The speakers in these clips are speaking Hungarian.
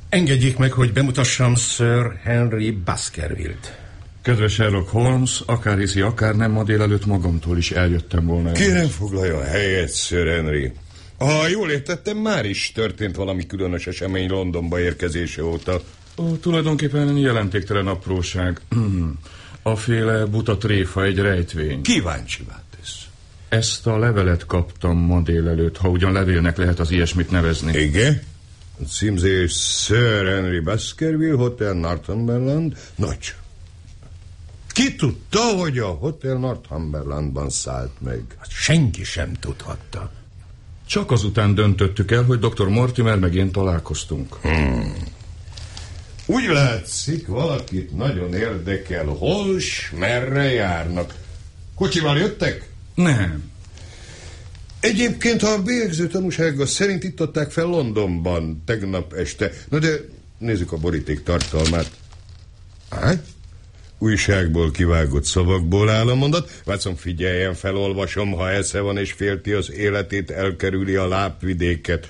Engedjék meg, hogy bemutassam Sir Henry Baskerville-t. Kedves Sherlock Holmes, akár hiszi, akár nem, ma délelőtt magamtól is eljöttem volna. Kérem, foglaljon helyet, Sir Henry. Ha jól értettem, már is történt valami különös esemény Londonba érkezése óta. Tulajdonképpen jelentéktelen apróság. A féle buta tréfa, egy rejtvény. Kíváncsivá tesz. Ezt a levelet kaptam ma délelőtt, ha ugyan levélnek lehet az ilyesmit nevezni. Igen? A címzés Sir Henry Baskerville, Hotel Northumberland. Nagy. Ki tudta, hogy a Hotel Northumberlandban szállt meg? Senki sem tudhatta. Csak azután döntöttük el, hogy dr. Mortimer meg én találkoztunk. Úgy látszik, valakit nagyon érdekel, hol s merre járnak. Kocsival jöttek? Nem. Egyébként a bélyegző tanúsága szerint itt adták fel Londonban tegnap este. Na de nézzük a boríték tartalmát. Újságból kivágott szavakból áll a mondat. Watson, figyeljen, felolvasom, ha esze van és félti az életét, elkerüli a lápvidéket.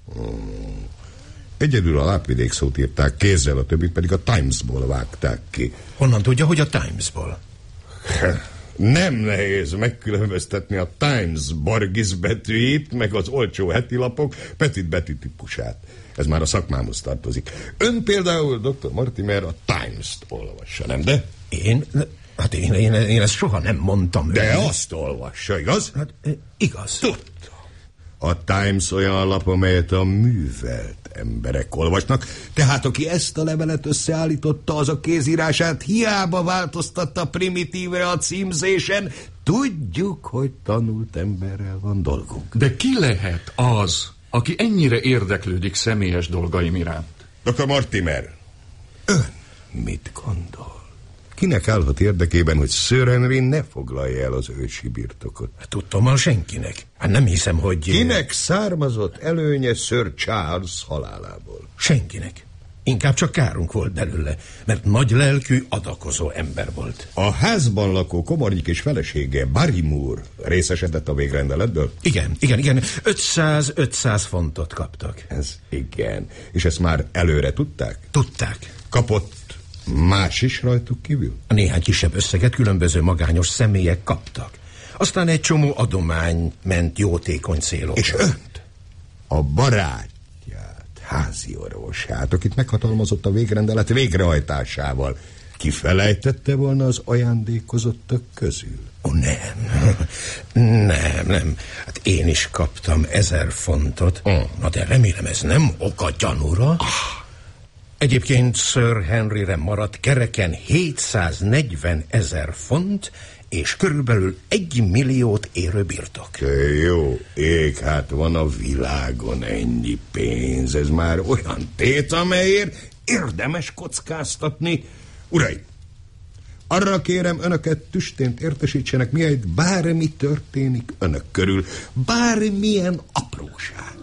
Egyedül a lápvidék szót írták kézzel, a többit pedig a Timesból vágták ki. Honnan tudja, hogy a Timesból? Nem nehéz megkülönböztetni a Times Borgis betűjét, meg az olcsó hetilapok Petit Betty típusát. Ez már a szakmámhoz tartozik. Ön például, dr. Mortimer, a Times-t olvassa, nem de? Én? Hát én ezt soha nem mondtam. De azt olvassa, igaz? Hát, igaz. Tudta. A Times olyan lap, amelyet a művelt emberek olvasnak, tehát aki ezt a levelet összeállította, az a kézírását hiába változtatta primitívre a címzésen. Tudjuk, hogy tanult emberrel van dolgunk. De ki lehet az, aki ennyire érdeklődik személyes dolgaim iránt? Dr. Mortimer, ön mit gondol? Kinek állhat érdekében, hogy Sir Henry ne foglalja el az ősi birtokot? Tudtommal senkinek. Hát nem hiszem, hogy... Kinek származott előnye Sir Charles halálából? Senkinek. Inkább csak kárunk volt belőle, mert nagy lelkű, adakozó ember volt. A házban lakó komornyik és felesége, Barrymore részesedett a végrendeletből? Igen. 500 fontot kaptak. Ez igen. És ezt már előre tudták? Tudták. Kapott más is rajtuk kívül? A néhány kisebb összeget különböző magányos személyek kaptak. Aztán egy csomó adomány ment jótékony célokra. És önt? A barátját, házi orvosát, akit meghatalmazott a végrendelet végrehajtásával, kifelejtette volna az ajándékozottak közül? Nem. Hát én is kaptam 1000 fontot. Na de remélem ez nem ok a gyanúra. Egyébként Sir Henryre maradt kereken 740 000 font, és körülbelül 1 milliót érő birtok. Jó ég, hát van a világon ennyi pénz. Ez már olyan tét, amelyért érdemes kockáztatni. Uraim, arra kérem önöket, tüstént értesítsenek, mielőtt bármi történik önök körül. Bármilyen apróság.